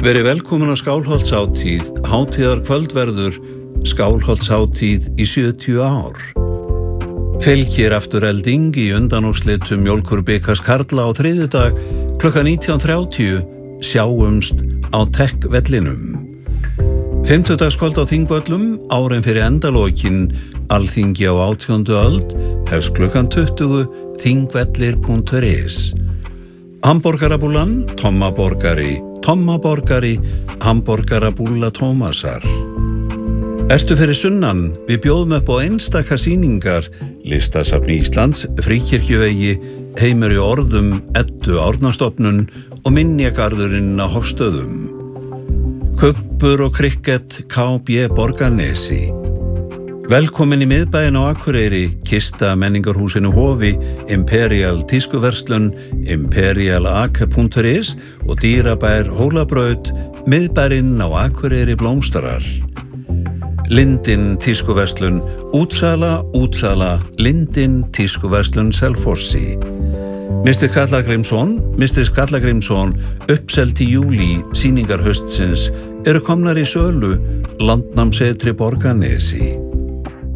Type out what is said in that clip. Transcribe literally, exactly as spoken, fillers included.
Verið velkomin á Skálholtshátíð, hátíðarkvöld verður Skálholtshátíð í sjötíu ár. Fylgir Afturelding í undanúrslitum Mjólkurbikars karla á þriðjudag klukkan nítján þrjátíu, sjáumst á Tech-vellinum. Fimmtudagskvöld á Þingvöllum, árin fyrir endalokin, Alþingi á átjándu öld, hefst klukkan tuttugu, þingvellir punktur is. Hamborgarabúlan, Tommaborgari, Tommaborgari, Hamborgarabúla Tómasar. Ertu fyrir sunnan? Við bjóðum upp á einstakar sýningar, Listasafni Íslands, Fríkirkjuvegi, Heimur í orðum, Eddu Árnastofnun og Minjagarðurinn á Hofstöðum. Kubbur og krikket, K B Borgarnesi. Velkomin í miðbæinn á Akureyri, Kista menningarhúsinu Hofi, Imperial tískuverslun, imperialag punktur is og dýrabær Hólabraut, miðbærinn á Akureyri blómstrar. Lindin tískuverslun, útsala, útsala, Lindin tískuverslun Selfossi. mister Karla Grímsson, mister Karla Grímsson, uppselt í júlí, sýningar haustsins, eru komnar í sölu, Landnámssetri Borgarnesi.